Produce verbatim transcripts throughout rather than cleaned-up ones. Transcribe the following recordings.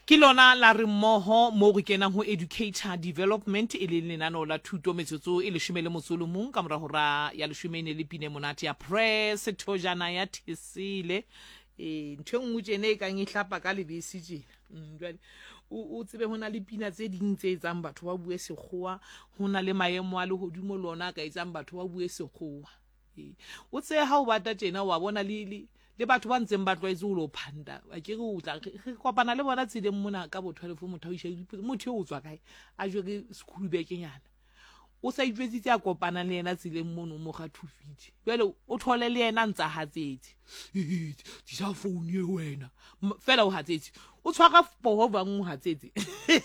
Ke lona la re mmoho mo go kenang ho educator development e le lenaneo la thuto metsotso e leshome le motsolo mong ka mora hora ya leshome ne le pine monate ya press thojana ya thisile e ntho nngwe tsene e kang e hlapa ka lebese tjena jwale o tsebe hona le pina tse ding tse etsang batho ba bue sekgowa hona le maemo a le hodimo lona ka etsang batho ba bue sekgowa o tse ha o bata tjena wa bona le le batho ba ntseng ba tlwaetse ho lo phanda a ke go tla re kopana le bona tseleng mona ka botho fo motho o isha motho o tswa kae a jwe ke sekhudu bekenyana o sa itswetsitse a kopana le yena tseleng mono mo ga two feet jwale o thole le yena ntsa hatsetse di sa phone ye wena fela o hatsetse o tshwara poho ba mo hatsetse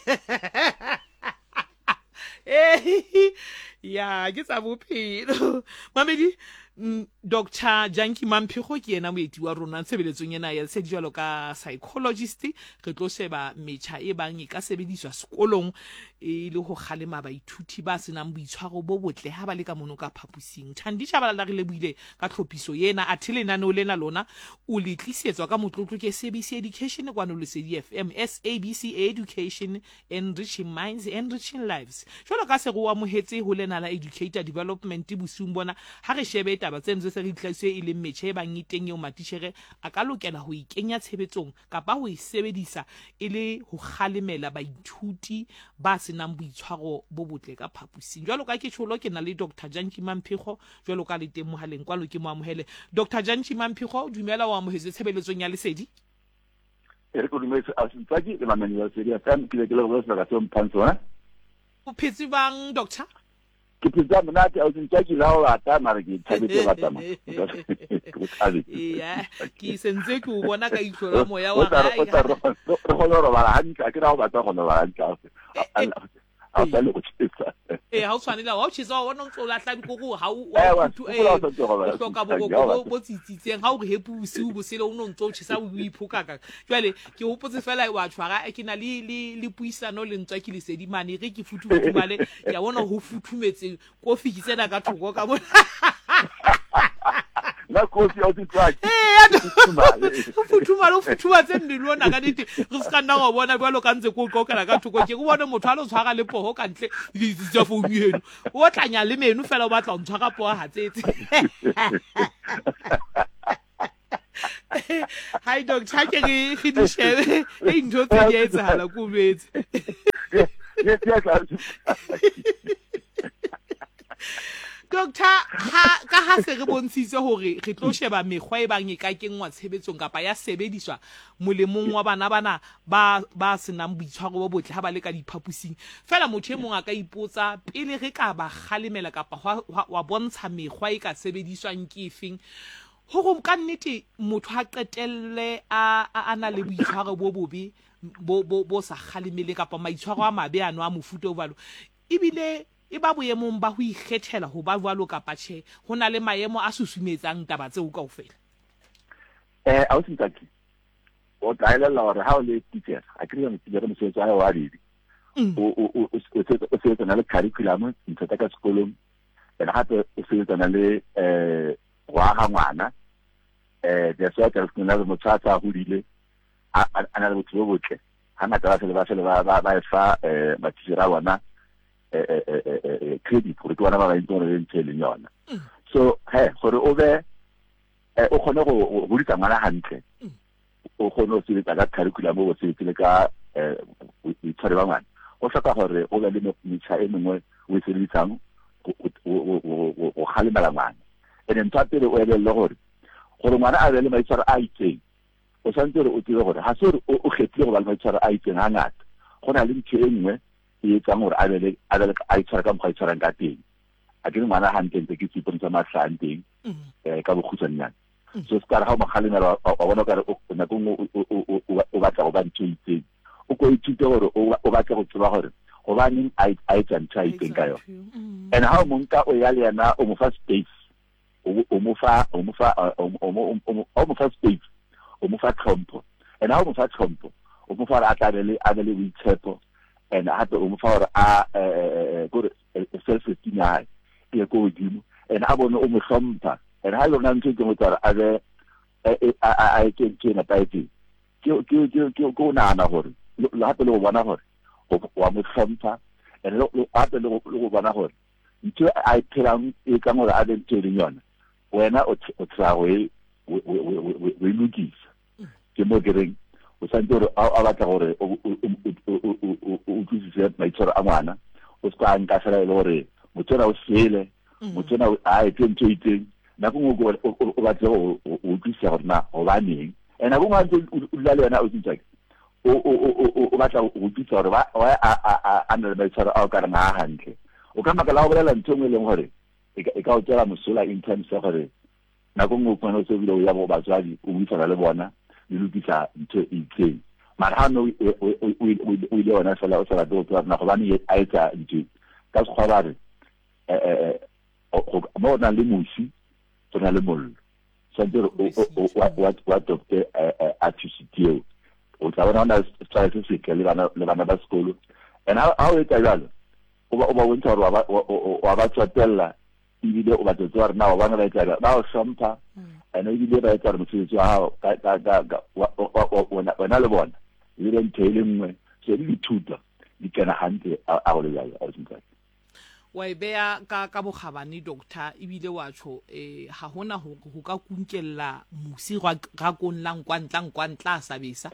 eh ya ke tsa bophelo mamedi Doctor Janki Mamphigo ke yena moeti wa rona tshebeletsong ena ya se dijalo ka psychologist re tlo sheba metjha e bang e ka sebediswa sekolong e le ho kgalema baithuti ba senang boitshwaro bo botle ha ba le ka mono ka phapusing Thandi Shabalala re lebuile ka tlhophiso yena a thilena no lena lona o le tlisetswa ka motlotlo ke S A B C Education kwa no le Lesedi F M S A B C Education, enriching minds, enriching lives jwalo ka se go wa mohetse ho lena la educator development bosung bona ha re shebe taba tse ntse se re tlaise e le metjhe e bang iteng eo matishere a ka lokela ho ikenya tshebetsong kapa ho isebedisa e le ho kgalemela baithuti ba senang boitshwaro bo botle ka phapusing jwalo ka ke tsholo ke na le Doctor Janki Mamphigo jwalo ka le teng mohaleng kwalo ke mo amohele Doctor Janki Mamphigo dumela wa amohetse tshebeletsong ya Lesedi e re go dumetse a sentaki le mameni ya Lesedi F M ke le ke le go tsaka tso mphantsona o phetse bang doctor ke pitsa monate a sentaki la o ata mare ke thabetse ba tama yeah ke sentse ke o bona ka itlola moya wa ga re go lo robala hantle ke ra go batla go lo robala hantle a ba le go tshisa eh ha o tshwanela wa o tshisa wa bona o tsola hla dikoko ha o eh hloka bokoko bo tsitsitseng ha o re hepusi o bosele o no ntso tshisa o iphoka ka jwale ke hopotse fela wa tshwara ke na le le puisano le ntswa ke Lesedi mane re ke futhumale ya bona ho futhumetse kofi ke tsena ka thoko ka bona la kofi o tsitswa eh o futhumala o futhuma tse ndilo na ka dite re ska nna wa bona jwalo ka ntse ko kokela ka thoko ke go bona motho a lo tshwara le poho ka ntle di tsa phone yeno o tlanya le menu fela o batla o ntshwara poho hatsetse hi doctor ke re finish e ntho tse di etsahala ku betse Doctor ha ka ha se re bontshitse hore re tlo sheba mekgwa e bang e ka kengwa tshebetsong kapa ya sebediswa molemong wa bana bana ba ba senang boitshwaro bo botle ha ba le ka diphapusing fela motho e mong a ka ipotsa pele re ka ba kgalemela kapa wa bontsha mekgwa e ka sebediswang ke efeng ho go ka nnete motho ha qetelle a ana le boitshwaro bo bobe bo bo sa kgalemele kapa maitshwaro a mabe ano a mofuta o balo ibile e ba boemong ba ho ikgethela ho ba jwalo kapa tjhe hona le maemo a susumetsang taba tseo kaofela eh a o sentaki o tlaela la hore ha o le teacher a kry-a motsenyere mosebetsi wa hae wa didi o o o sebetsana le curriculum ntho tsa ka sekolong ena hape o sebetsana le eh go aga ngwana eh the social skills le motho a tsa hodile a ana le botho bo botle ha ngata ba se le ba se le ba ba fa eh matishera wana eh eh eh credit gore ke bana ba ba intore le ntshele yona so he gore o be o khone go go ditsa ngwana hantle o khone o se ka curriculum o se le ka eh itshware ba ngwana o hloka gore o be le metjha e mengwe o se le tsang o khalemela ngwana ene ntwa pele o elelle gore gore ngwana a be le maitshwaro a itseng o santse re o tsebe gore ha se o kgethile go ba le maitshwaro a itseng ha ngata gona le ntho e nngwe e tsang gore a be le a be le a itshwara ka mokgwa itshwarang ka teng a ke ngwana hantle ntse ke tsipong tsa mahlang teng eh ka bokhutsanyana so ska ha mo khalemela wa bona ka o na go o batla go ba ntho itseng o go ithute gore o batla go tseba gore go ba ning a a tsantsa itseng ka yo and how mo nka o ya le yana o mo fa space o mo fa o mo fa o mo o mo fa space o mo fa tlhompho and how mo fa tlhompho o mo fa a tabele a le boitshepo and hape o mo fa gore a go self esteem ya e go dimo and a bona o mo hlompha and ha lona ntse ke mo tsara a be a a ke ke na paiti ke ke ke go nana gore le hape le go bona gore wa mo hlompha and le hape le go bona gore ntho a e phelang e ka gore a dentse le yona wena o tsa go e we lokisa ke mo gereng o santse gore a batla gore o tsise maitshwaro a ngwana o se ka nka fela le gore motsena o sele motsena a e teng teng na go go o batla go o tsisa gore na o ba neng ena go ngwana o la le yena o tsitsa o o o batla go tsisa gore ba a a nna maitshwaro a ka rena hantle o ka makala o bolela ntho ngwe leng gore e ka o tsela mosola in terms of gore na go ngo kwana o se bile o ya bo batswadi o buisana le bona le lokisa ntho e itseng mara ha no o ile ona fela o sala do tswa na go bane a etsa ntho ka se kgwabare eh eh mo na le musi tsona le mollo santse o wa wa doctor attitude o tla bona ona tsa se se ke le bana le bana ba sekolo and how how e tsaya o ba o ba wentsa wa wa ba tswatella ibile o ba tswara na wa bana ba etsa ba o hlompha ene ibile ba etsa motsetsi wa hao ka ka ka wa wa le bona ile ntele nngwe se di thuta di kana hante a go le ya a tsentsa wa e bea ka ka bogabane doctor ibile wa tsho eh ha hona ho go ka kunkella musi ga konlang kwantlang kwantla sabisa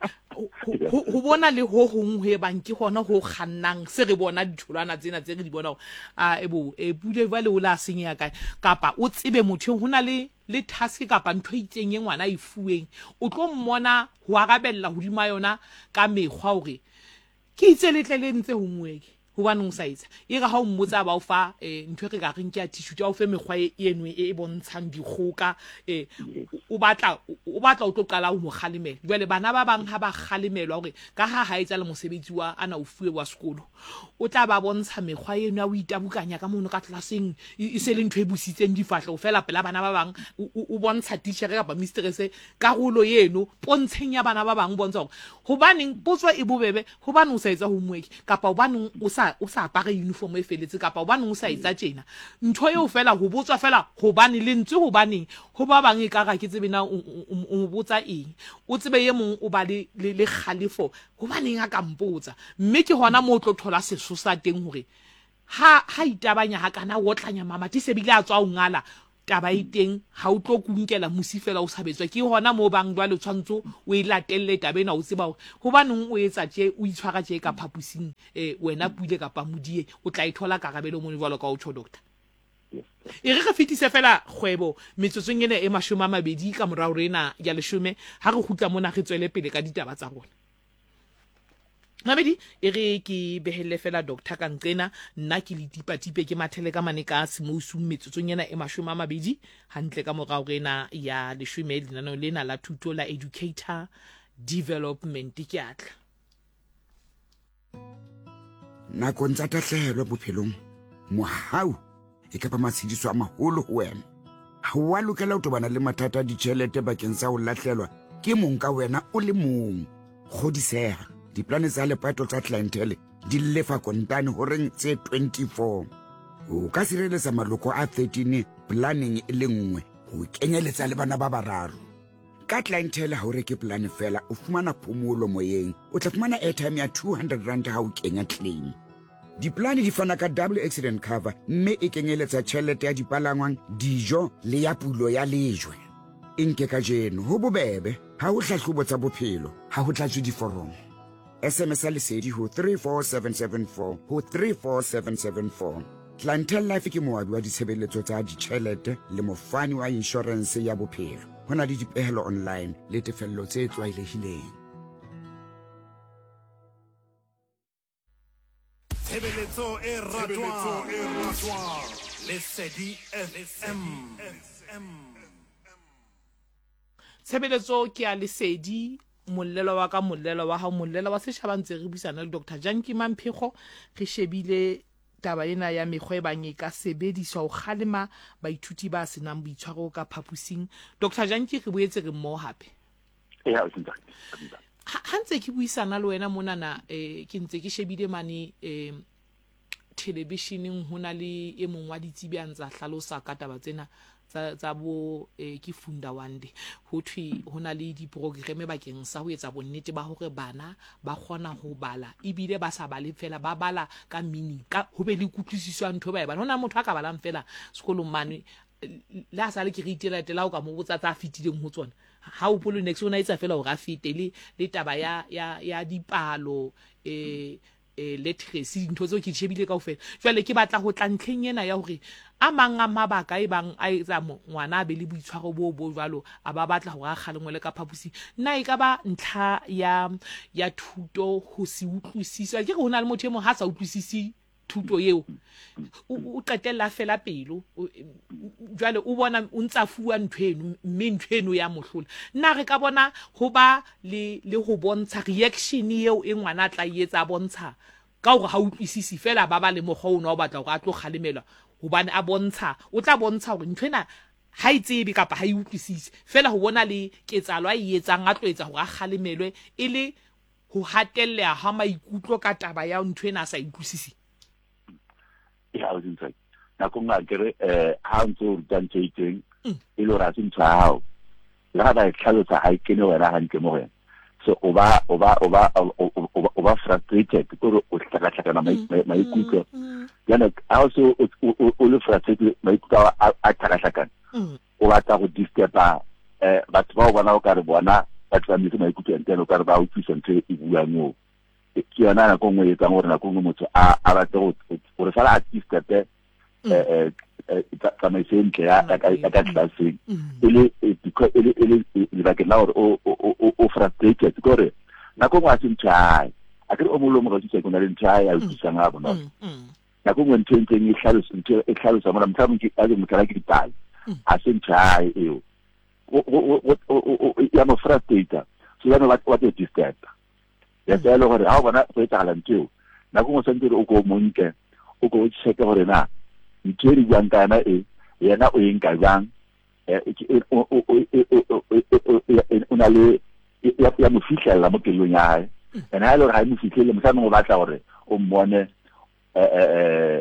ho bona le ho hongwe bang ke gona ho khannang se re bona ditholwana tsena tse re di bona a ebo e bule vale o la senya ka kapa o tsebe motho hona le le task kapa ntho itseng e ngwana e fuweng o tlo mmona ho arabella hodima yona ka mekgwa hore ke itseletlele ntse hongweke ho banong sa itsa e ga ha o mmotsa ba o fa ntho re ga reng ke a tissue tsa o fe mekgwa e enwe e bontshang dikgoka eh o batla o batla o tlo qala o mo khalimela jwale bana ba bang ha ba khalimelwa hore ka ha ha etsa le mosebetsi wa ana o fuwe wa sekolo o tla ba bontsha mekgwa eno ya o itabukanya ka mono ka classeng e se le ntho e busitseng difahlo o fela pela bana ba bang o bontsha teacher ka ba mistress ka golo yeno pontsheng ya bana ba bang bontsha ho baneng botswa e bobebe ho baneng o sa etsa homework kapa o baneng o sa o sa apare uniform e feletse kapa o baneng o sa etsa tjena ntho eo fela ho botswa fela ho bane le ntse ho baneng ho ba bang e ka ga ke tsebe na o botsa eng o tsebe ye mong o ba le le khalifo ho baneng a ka mpotsa mme ke hona mo tlo thola seso sa teng hore ha ha itabanya ha kana o tlanya mama ti se bile a tswa o ngala taba iteng ha o tlo kunkela musi fela o sabetswa ke hona mo bang dwa le tshwantso o e latelle tabena o tseba ho baneng o etsa tje o itshwara tje ka phapusing eh wena puile ka pamudie o tla ithola karabelo mo jwalo ka o tsho doctor e re re fitise fela kgwebo metsotsong ene e mashome a mabedi ka morao rena ya leshome ha re gutla mona re tswele pele ka ditaba tsa rona Mabedi e re ke behelle fela doctor ka nqena nna ke le tipa tipe ke mathele ka mane ka semousu metsotsong ena e mashome a mabedi hantle ka morao rena ya leshome lena lena la thuto la educator development ke atla na kontsa tahlehelo bophelong mohau e ka ba matshidiso a maholo ho wena ha wa lokela ho tobana le mathata a ditjhelete bakeng sa ho lahlelwa ke mong ka wena o le mong godiseha diplane tsa lepato tsa clientele di lefa kontane ho reng tse twenty-four o ka sireletsa maloko a thirteen planning e le nngwe ho kenyeletsa le bana ba bararo ka clientele ha o reke plane fela o fumana phomolo moyeng o tla fumana airtime ya two hundred rand ha o kenya claim diplane di fana ka double accident cover mme e kenyeletsa tjhelete ya dipalangwang dijo le ya pulo ya lejwe inke ka jeno ho bobebe ha o hlahlobo tsa bophelo ha ho tlatswe diforomo S M S lesedi ho three four seven seven four ho three four seven seven four. Clientele Life ke moabi wa ditshebeletso tsa ditjhelete le mofani wa insurance ya bophelo. Hona le dipehelo online le tefello tse tlwaelehileng. Tshebeletso e ratwa Lesedi F M. Tshebeletso ke a Lesedi mollelo wa ka mollelo wa ha mollelo wa setjhaba ntse re buisana le Doctor Janki Mamphego re shebile taba ena ya mekgwa e bang e ka sebediswa ho khalema baithuti ba senang boitshwaro ka phapusing. Doctor Janki re boetse re mmo hape e ha o tsentsa ha ntse ke buisana le wena mona na eh ke ntse ke shebile mane eh televisioneng hona le e mong wa ditsebi a ntsa hlalosa ka taba tsena tsa tsa bo eh, ke funda one day ho thwe ho na le diprogramme bakeng sa ho etsa bonnete ba hore bana ba kgona ho bala ebile ba sa bale fela ba bala ka meaning ka ho be le kutlwisiso ntho ba e bana hona motho a ka balang fela sekolong mane la sa le ke re itela tela o ka mo botsa tsa fitileng ho tsona ha o polo next ona etsa fela o ga fite le le taba ya ya ya dipalo eh eh literacy ntho tseo ke tshebile kaofela jwale ke batla ho tla ntlheng ena ya hore a mang a mabaka e bang a etsa ngwana a be le boitshwaro bo bo jwalo a ba batla ho ga kgalengwe le ka phapusi nna e ka ba ntlha ya ya thuto ho se utlwisisa ke re hona le motho e mong ha sa utlwisisi thuto yeo o qetella fela pelo jwale o bona o ntsa fuwa nthweno mme nthweno ya mohlola nna re ka bona ho ba le le ho bontsha reaction eo e ngwana tla etsa bontsha ka hore ha utlwisisi fela ba ba le mogho ona o batla hore a tlo khalemelwa hobane a bontsha o tla bontsha hore nthwena ha itsebe kapa ha utlwisisi fela ho bona le ketsalo a etsang a tlo etsa hore a khalemelwe e le ho hatella ha maikutlo ka taba ya nthwena a sa utlwisisi ya o dintse na go nga kere eh ha ntse o tantse iteng e lo ra tsintsa hao la ba tlhalosa ha ikene wena hantle mo wena so o ba o ba o ba o ba frustrated ko o tlaka tlaka na maikutlo yana also o le frustrated maikutlo a tlaka tlaka o ba tsa go disturba eh batho ba bona o ka re bona batho ba mise maikutlo ntse o ka re ba o tsisa ntse e buang mo ke yona na go ngwe etsa gore na go ngwe motho a a batla go gore sala a disturbe eh eh tsa mai sentle ya ka ka classing ele because ele ele le ba ke na gore o o o frustrated gore na go ngwa sintshai a ke o molo mo go tsitse go na le ntshai a tsitsa ngabo no na go ngwe ntse e hlalosa ntse e hlalosa mara mthamu ke a mo kala ke ditali a sintshai eo o ya mo frustrated so yana what what is disturb ya tsela gore ha bona go etsahala nteo na go mo sentse o go monke o go tsheka gore na nteri bang kana e yena o eng ka bang o na le ya mo fihlela mo kelong ya hae ena ha le re ha mo fihlele mosano go batla gore o mmone eh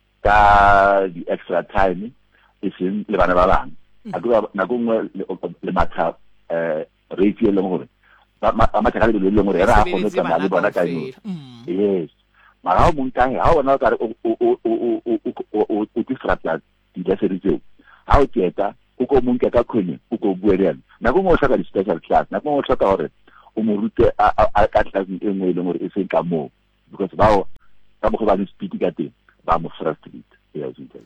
ka di extra time e seng le bana ba bang a go na go ngwe le matha eh ratio le gore ba ma tla le le ngore ra go no tsana le bona ka yo yes mara o monta ha ona ka o o o o o o disrupta di leserizo ha o teta o go monka ka khone o go buerela na go mo tlhaka di special class na go mo tlhaka gore o mo rute a ka class e nngwe le ngore e seng ka mo because ba o ka mo go ba le speed ka teng ba mo frustrate ya zintse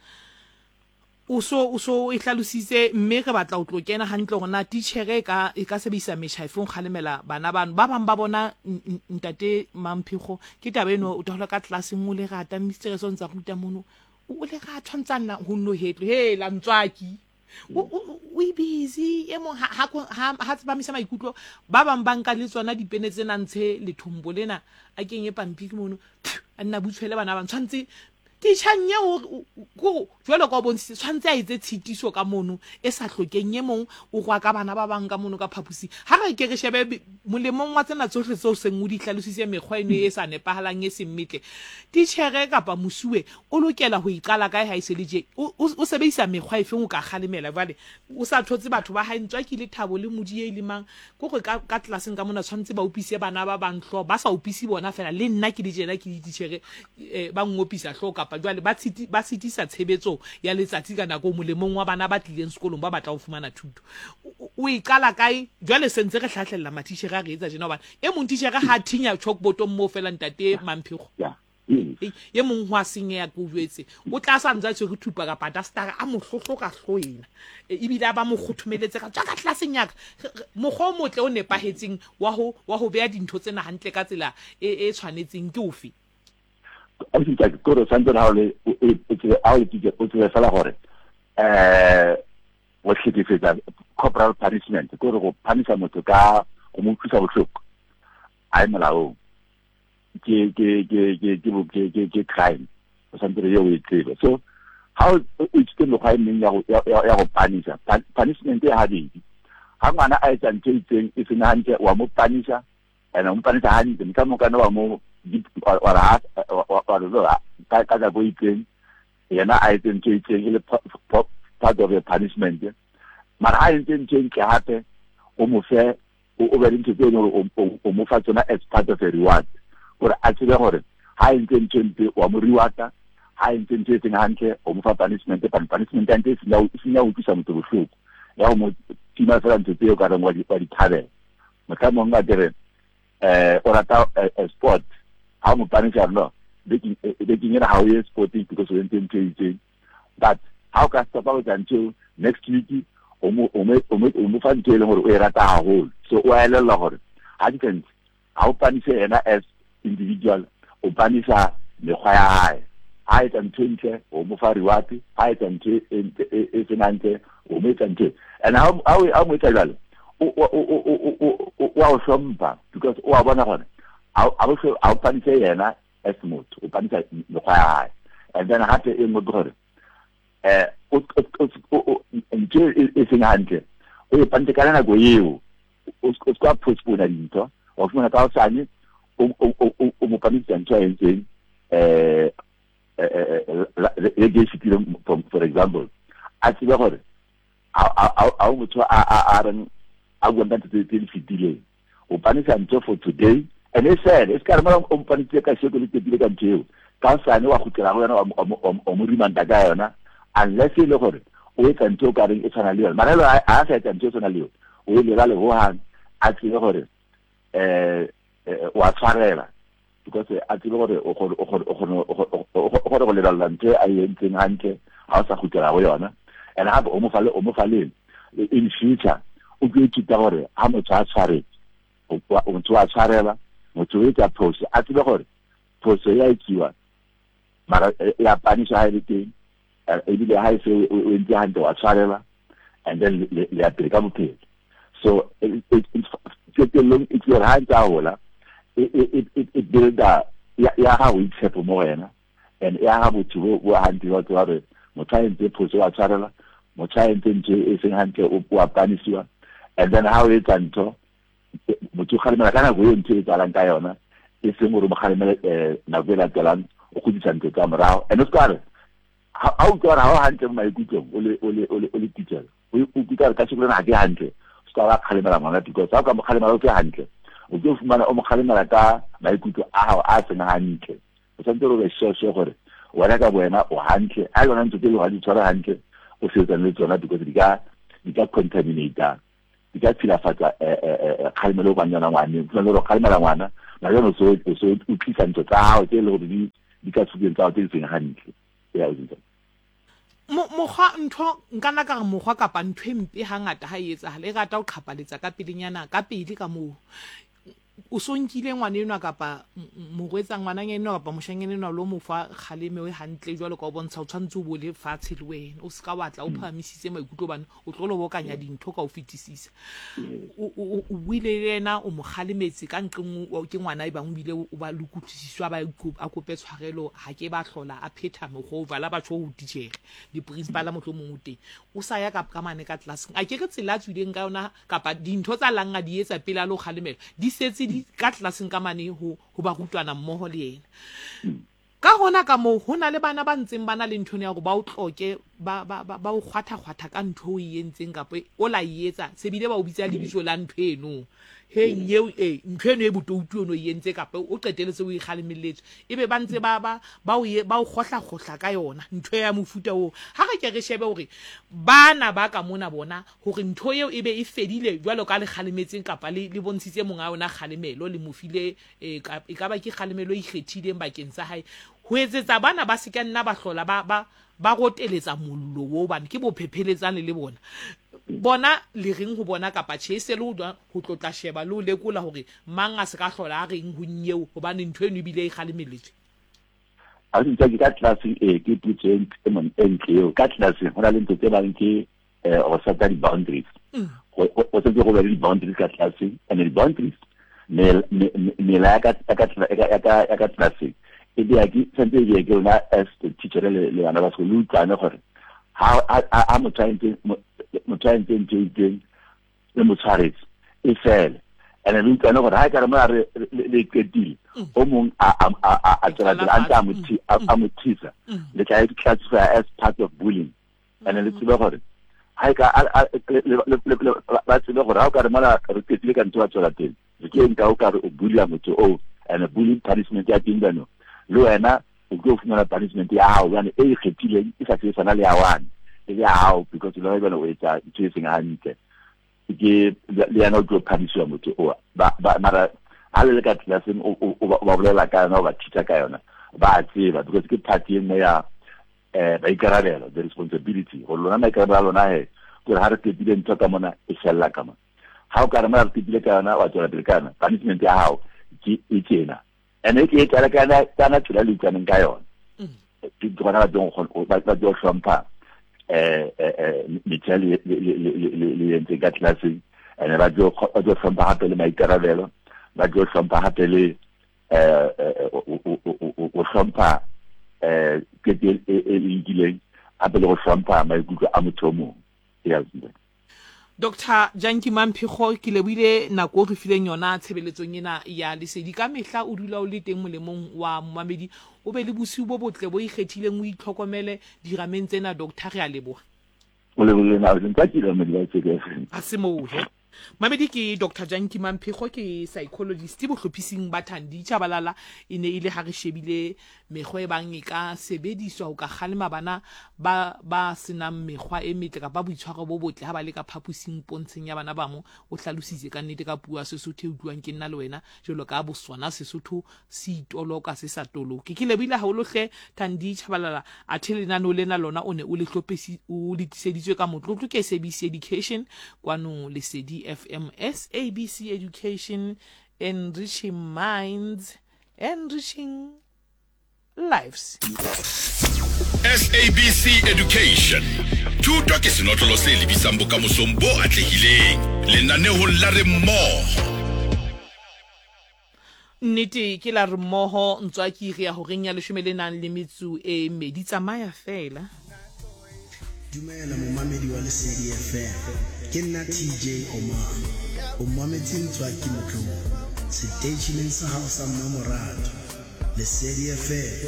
o so o so e hlalositse mme re batla o tlo kena hantle gore na teachere ka e ka sebisa meshaifong khalemela bana bana ba bang ba bona ntate Mamphigo ke tabeno o thola ka classeng o le rata mister so ntsa ruta mono o le ga tshwantsana ho no hetlo he la ntswaki we busy e mo ha ha ha tsa misa maikutlo ba bang ba nka le tsona dipene tsena ntshe le thombo lena a kenye pampiri mono a nna butshwele bana ba tshwantse tishanye o go jwalo ka bontsi tshwantse a itse tshitiso ka mono e sa hlokeng ye mong o gwa ka bana ba bang ka mono ka phapusi ha re ke re shebe molemong wa tsena tsohle tseo seng o di hlalositse mekgwa eno e sa nepahalang e semmitle tithere kapa musuwe o lokela ho iqala kae ha ise le je o sebedisa mekgwa efeng o ka khalemela vale o sa thotse batho ba ha ntswa ke le thabo le modie le mang go go ka ka classeng ka mona tshwantse ba upise bana ba bang hlo ba sa upisi bona fela le nna ke di jena ke di tithere ba ngopisa hloka jwale ba tshiti ba sitisa tshebetso ya letsatsi ka nako molemong wa bana ba tlileng sekolong ba batla go fumana thuto o iqala kae jwale sentse re hlahlella matitjhere a re etsa jena hobane e mong titjhere ha thinya chalkboard mo fela ntate Mamphigo ye mong hwa singe ya go jwetse o tla sa ntse go thupa ka pata star a mohlohlo ka hloina e bile ba mo khuthumeletse ka tswa ka classeng ya mogho motle o nepahetseng wa ho wa ho beya dintho tsena hantle ka tsela e e tshwanetseng ke ofe a se tsa go re santse ha le e tse a o tse o tse fela gore eh o hlekefetsa corporal punishment go re go punisha motho ka go mo thusa bohloko a molao ke ke ke ke ke ke ke crime o santse re yo e tsebe so how o itse mo ga mme ya go ya go punisha punishment e ha di ha ngwana a etsa ntse itseng e sena hantle wa mo punisha ena mo punisha ha ntse ka mo kana wa mo wa ra wa ra ka ka go itseng yena a itseng ke itseng ile part of a punishment mara ha ntse ntse ke hape o mo fe o be ntse tse no o mo fa tsona as part of a reward gore a tsebe gore ha ntse ntse wa mo reward ha ntse ntse tse hantle o mo fa punishment but punishment ya ntse sina sina o tsisa motho bohloko ya mo tima fela ntse tse o ka reng wa di wa di thabela motho mo nga dire eh o rata sport ha mo punisha no making making it how you sporting because we intend to but how can stop out until next week o mo o mo o mo o mo fa ntele gore o e rata haholo so o a elela gore ha di kent how punisha ena as individual o punisha mekgwa ya hae ha etsa ntse o mo fa reward ha etsa ntse e finance o mo etsa ntse and how how how mo etsa jalo o o o o o o somba because o a bona gore how how how punisha ena as motho o punisha mekgwa ya hae and then ha te e mo gore eh o o nje e seng hantle o e pante kana na go yeo o ska postpone dintho o funa ka osane o o o mo punisha ntho e ntse eh le ge for example a tsebe gore a a a motho a a a reng a go ntse tse tse fitile o punisha ntho for today and they said it's kind of o punisha ka sheko le tebile ka ntho ka osane wa khutela go yona o mo rimanda ka yona unless e le gore o etsa ntho ka reng e tshwana le yona marelo a a sa etsa ntho e tshwana le yona o le le go hang a tsebe gore eh wa tshwarela because a tsebe gore o gore o gore o gore o gore go le la ntho a yentseng hantle ha o sa khutela go yona and ha o mo fale o mo fale in future o go ithuta gore ha motho a tshware o motho a tshwarela motho o etsa pose a tsebe gore pose ya ikiwa mara ya panisha ha ile teng e bile ha se o ntse hantle wa tshwarela and then le apeleka bophelo so it's long it's your hand hola it it it it build that ya ha o itshepo mo wena and ya ha botho bo hantle wa tsare mo tshwaentse phoso wa tshwarela mo tshwaentse nje e seng hantle o bua panisiwa and then how it ntho motho khalemela kana go yentse e tsala nka yona e seng gore mo khalemela na go la tselang o go ditsa ntho tsa morao and o skare ha o tsara ha hantle mo maikutlo o le o le o le teacher o ikutlwa ka tsholo na ke hantle ska ba khalemela ngwana because ha ka mo khalemela o ke hantle o tlo fumana o mo khalemela ka maikutlo a hao a sena hantle o sentse re se se gore wena ka bona o hantle a yona ntse le wa di tshwara hantle o se tsana le tsona because di ka di ka contaminate di ka tshilafatsa eh khalemelo ba nyana ngwane o tsana le khalemela ngwana na yona so so o tlisa ntse tsa hao tse le gore di di ka tsubeng tsa tse seng hantle ya o ditse mo mogwa ntho nkana ka mogwa ka pa ntwe mpe hangata ha etsa le rata o qhapaletsa ka pelenyana ka pele ka mo o sonkile ngwana eno ka pa mogwetsa ngwana ngeno ka pa moshangene no lo mofa khaleme we hantle jwalo ka o bontsha o tshwantse o bole fatshe le wena o ska watla o phamisitse maikutlo bana o tlolo bokanya dintho ka o fetisisa o wile lena o mo khalemetse ka nqeng o ke ngwana e bang bile o ba lukutsiswa ba a kope tshwarelo ha ke ba hlola a phetha mo go vala ba tsho o dijere di principal a motho mongwe teng o sa ya ka ka mane ka class a ke re tsela tswileng ka yona ka pa dintho tsa langa di etsa pele a lo khalemela di setse di ka tlaseng ka mane ho ho ba rutwana mmoho le yena ka gona ka mo hona le bana ba ntseng bana le nthone ya go ba o tloke ba ba ba o khwatha khwatha ka ntho o yentseng ka pe o la yetsa se bile ba o bitsa le bitso la ntho eno he nyeo e ntho eno e botoutu ono yentse ka pe o qeteletse o ikgalemeletse ebe ba ntse ba ba ba o ba o khohla khohla ka yona ntho ya mofuta o ha re ke re shebe hore bana ba ka mona bona hore ntho eo ebe e fedile jwalo ka le kgalemetseng kapa le le bontshitse monga ona kgalemelo le mofile e ka ba ke kgalemelo e ikgethileng bakeng sa hae ho etsetsa bana ba se ka nna ba hlola ba ba ba goteletsa mollo wo bana ke bo phepheletsane le bona bona le reng ho bona ka pa tshese le ho tlotla sheba le o lekola hore mang a se ka hlola a reng ho nyeo hobane ntho eno bile e khalemeletse a di tsa ka class e ke putseng e mon entleo ka class ho na le ntse ba nke o sa ta di boundaries o se go ba di boundaries ka class and the boundaries me me la ka ka ka ka class e dia ki sente ye ke na as the teacher le le ana ba se lu tsana gore ha a mo trying to mo trying to do le mo tshwaretse e fela and then tsana gore ha ka re mo re le ketile o mong a a a tsara a ntse a mo a mo tisa le ka e classify as part of bullying ene le tseba gore ha ka ba tseba gore ha o ka re mala re ketile ka ntwa tswela teng re ke nka o ka re o bulia motho o and bullying punishment ya tingano le wena o go fumana punishment ya hao yana e ikgethileng e sa tsena le ya wane e ya hao because le wena o etsa tseng hantle ke le yana o go punishwa motho o ba mara ha le ka tlaseng o ba bolela ka yona o ba titsa ka yona ba tseba because ke party eno ya eh ba ikarabelo the responsibility go lona na ikarabelo na he go ha re tepile ntwa ka mona e shella ka mona ha o ka re ma re tepile ka yona wa tswela pele kana punishment ya hao ke e tsena ene ke etla kana kana tsela le tsana ka yona ke tsona ba dong go ba ba do hlompha eh eh Michelle le ente ka tlase ene ba do ba do hlompha hape le maikarabelo ba do hlompha hape le eh o hlompha eh ke e e dileng hape le go hlompha maikutlo a motho o mongwe ya zile Doctor Janki Mamphigo ke lebile nako re fileng yona tshebeletsong ena ya lesedi ka mehla o dula o le teng molemong wa mmamedi o be le bosiu bo botle bo ikgethileng o itlhokomele dirameng tsena doctor re a leboga o le le na ntse ke le mmedi ba tseke a se mo he Mamedi ke Doctor Janki Mamphigo ke psychologist bo hlophising ba Thandi Chabalala ine ile ha re shebile mekgwa e bang e ka sebediswa ho ka kgalema bana ba ba senang mekgwa e metle ka ba boitshwaro bo botle ha ba le ka phapusing pontsheng ya bana ba mo o hlalositse ka nnete ka puwa Sesotho e utlwang ke nna le wena jolo ka boswana Sesotho se itoloka se sa toloke ke lebile ha o lohle Thandi Chabalala a thelena no lena lona o ne o le hlopisi o le tiseditswe ka motlotlo ke S A B C Education kwano lesedi F M S A B C Education, enriching minds, enriching lives. S A B C Education. Thuto ke senotlolo se lebisang bokamosong bo atlehileng. Lenaneo la re mmogo. Nnete ke la re mmogo ntswa ke iri ya ho reng ya leshome le nang le metso e medi tsamaya fela. Dumela momamedi wa Lesedi F M ke nna T J Omar o mametse ntswa ke motlong station sa hao sa mmamoratho Lesedi F M